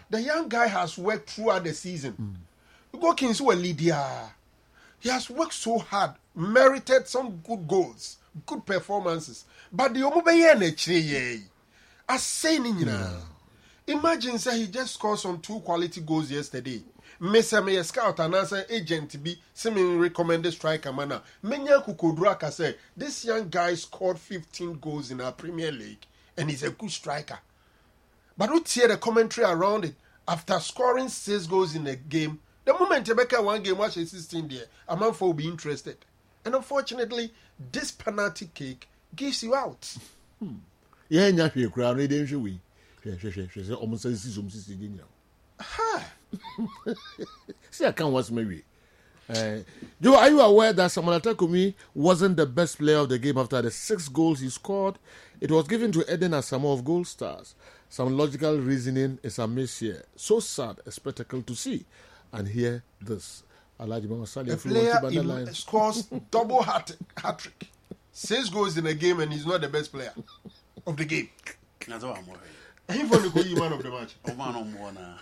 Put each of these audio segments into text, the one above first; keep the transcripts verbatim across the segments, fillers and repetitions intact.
the young guy has worked throughout the season. Mm. Go Kings were Lydia. He has worked so hard, merited some good goals, good performances. But the Omubeye Necheye, as saying, you know, imagine say he just scored some two quality goals yesterday. Mister Mayor Scout and answer agent to be semi recommended striker manner. Menya Kukodraka say this young guy scored fifteen goals in our Premier League and he's a good striker. But we hear the commentary around it after scoring six goals in a game. The moment you make one game, watch sixteen there, a man will be interested. And unfortunately, this penalty kick gives you out. Hmm. Yeah, yeah, yeah, crowd, they didn't show we. Yeah, yeah, yeah, yeah, almost says some sixty again. Ha! See, I can't watch maybe. Uh, Joe, are you aware that Samuel Atakumi wasn't the best player of the game after the six goals he scored? It was given to Eden Asamoah of Gold Stars. Some logical reasoning is amiss here. So sad, a spectacle to see. And hear this. A player in, scores double hat hat-trick. Six goals in a game and he's not the best player of the game. That's what I'm worried. He for the man of the match. Oh man, on more now.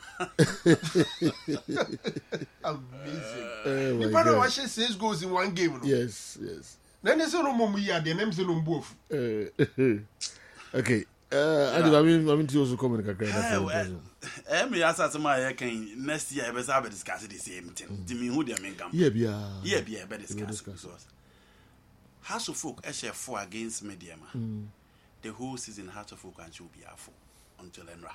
Amazing. You better watch six goals in one game. No? Yes, yes. Then there's no more here. The names are no both. Okay. Uh, I mean, I mean, to also comment. Eh, me ask somebody can next year. We have discuss the same thing. The me who they mean come. Yeah, yeah. Yeah, yeah. Be discuss. House of Folk S F four against Media man. The whole season House of Folk and should be four until Enra.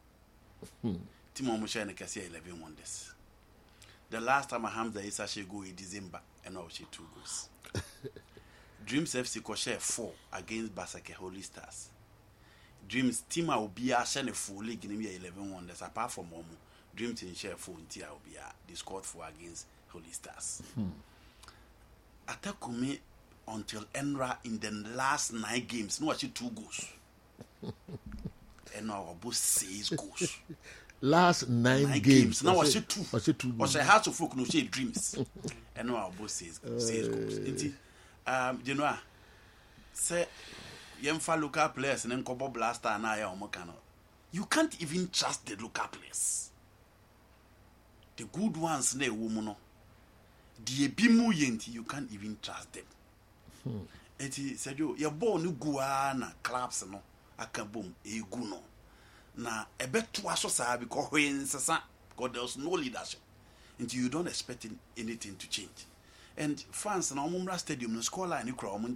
Timo Musha and Cassia eleven wonders. The last time Hamza Issa she go in December and now she two goals. Dreams F C share four against Basake Holy Stars. Dreams team will be a share full league in eleven wonders apart from Momo. Dreams in share four until will be a they scored four against Holy Stars. Hmm. Atakumi until Enra in the last nine games, no actually two goals. And now both six goals. Last nine, nine games. games. Now was it two? Was it two? Was a House of Folk no say Dreams. And now both six six goals. Um, you know, say Yemfa local players and then Kobo Blaster and I Omokano. You can't even trust the local players. The good ones, ne woman. The Ebimu Yenti, you can't even trust them. Hmm. Eti said you, you're born you guana claps no, akabum, e guno. Na a bet to us because when Sasa, because there's no leadership. And you don't expect anything to change. And fans and Omumra Stadium, the score line, you cry, and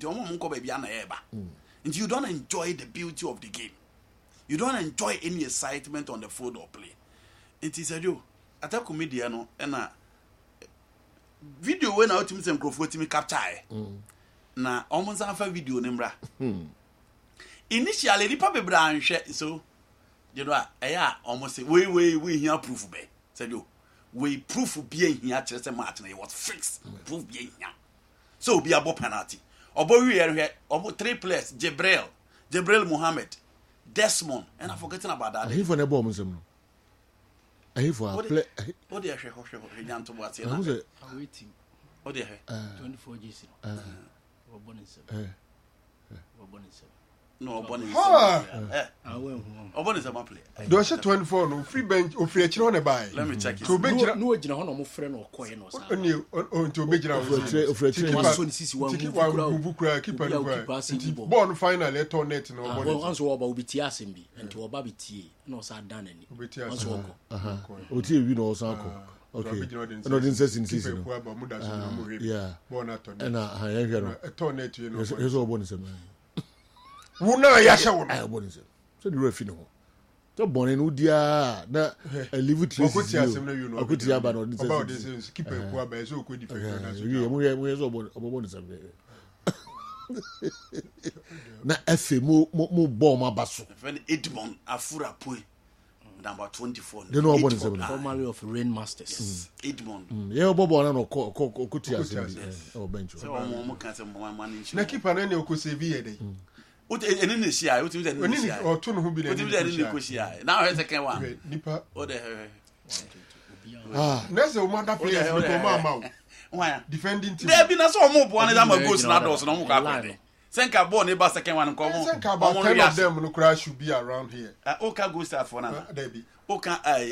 you don't enjoy the beauty of the game. You don't enjoy any excitement on the field or play. It is a you, attack comedian, and a video when our team and Crawford capture. Na almost half a video nembra. Initially, the paper branch, so you know, I almost say, we, we, we here proof be. Said you, we proof being here, Chester Martin, it was fixed. Proof being here. So be about penalty. Obo we here, obo three players, Jebrel, Jebrel Mohammed, Desmond, and I'm forgetting about that. I hear for the bomb, I hear for a play. What the hell, he done to what's here? I'm waiting. What the hell? twenty-four G C. We're born in seven. We're born in seven. No, born in seven. I went home. Born in seven play. Do I say twenty-four? No free bench or free children on buy. Let me check it. No, no, no, no, no, friend or coin or something. Only on to make it out. Keep one keep one. Born final let on net. No, once we about B T S and B and to a baby tea. No, sir, done any. B T S. Uh-huh. O T V no Sanko. Okay. No, didn't say in season. Yeah. Born at on. And I hear a tornado. You know, here's all bonus. Wuna yasha wuna. I bonus. So the ref no. So born in Udia na a live it. Okuti asem you know. Okuti aba no. About this keep a poor by so could defend. We we we so bonus. Na F mo mo ball ma baso. Friend Edmond Afura Pui. Number twenty-four. They know about seven. Formerly of Rain Masters. Yes. Edmond. Yeah, Bobo na no Okuti asem. Oh bench. So mo can say mo man. Na keep an any Okusevi dey. What any ni share? What you say? Oni or two no be What you say ni share? Now here's the second one. Nipa. O de ah, next the mother players we go mama. Why? Defending team. There be na so mo bo na da ma goals na do so no mo ka play. Senka ball ne ba second one ko mo. Senka about ten of them no crash should be around here. Ah, Oka goals for na. There be. Oka